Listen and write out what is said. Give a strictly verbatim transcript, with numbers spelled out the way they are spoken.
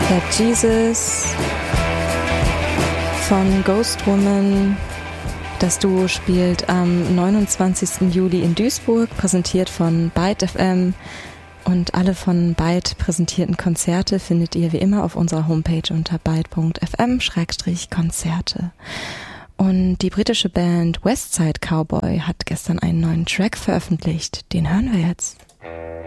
That Jesus von Ghost Woman. Das Duo spielt am neunundzwanzigsten Juli in Duisburg, präsentiert von Byte F M. Und alle von Byte präsentierten Konzerte findet ihr wie immer auf unserer Homepage unter byte punkt f m Schrägstrich Konzerte. Und die britische Band Westside Cowboy hat gestern einen neuen Track veröffentlicht. Den hören wir jetzt.